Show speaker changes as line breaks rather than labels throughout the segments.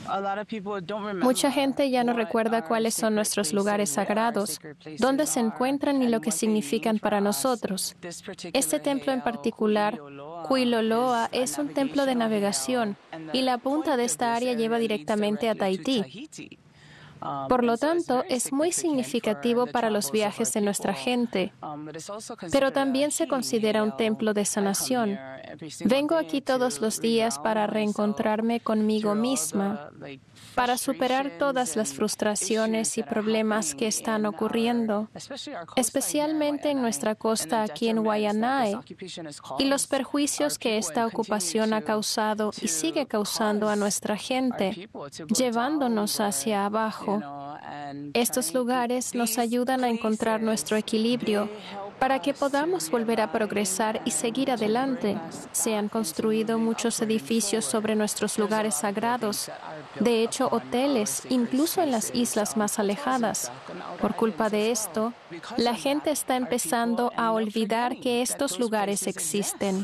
Mucha gente ya no recuerda cuáles son nuestros lugares sagrados, dónde se encuentran y lo que significan para nosotros. Este templo en particular, Kuiloloa, es un templo de navegación y la punta de esta área lleva directamente a Tahití. Por lo tanto, es muy significativo para los viajes de nuestra gente, pero también se considera un templo de sanación. Vengo aquí todos los días para reencontrarme conmigo misma, para superar todas las frustraciones y problemas que están ocurriendo, especialmente en nuestra costa aquí en Waianae, y los perjuicios que esta ocupación ha causado y sigue causando a nuestra gente, llevándonos hacia abajo. Estos lugares nos ayudan a encontrar nuestro equilibrio para que podamos volver a progresar y seguir adelante. Se han construido muchos edificios sobre nuestros lugares sagrados, de hecho hoteles, incluso en las islas más alejadas. Por culpa de esto, la gente está empezando a olvidar que estos lugares existen.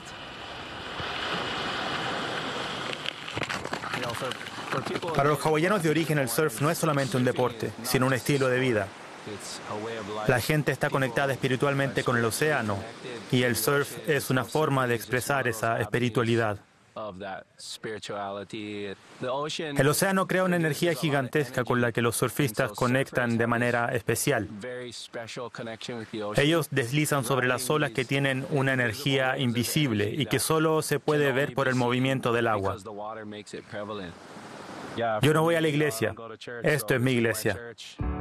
Para los hawaianos de origen, el surf no es solamente un deporte, sino un estilo de vida. La gente está conectada espiritualmente con el océano y el surf es una forma de expresar esa espiritualidad. El océano crea una energía gigantesca con la que los surfistas conectan de manera especial. Ellos deslizan sobre las olas que tienen una energía invisible y que solo se puede ver por el movimiento del agua. Yo no voy a la iglesia. Esto es mi iglesia.